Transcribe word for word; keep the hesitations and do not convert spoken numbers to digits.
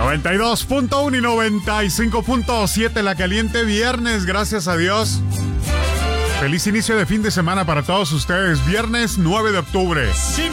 noventa y dos punto uno y noventa y cinco punto siete La Caliente, viernes, gracias a Dios. Feliz inicio de fin de semana para todos ustedes. Viernes nueve de octubre.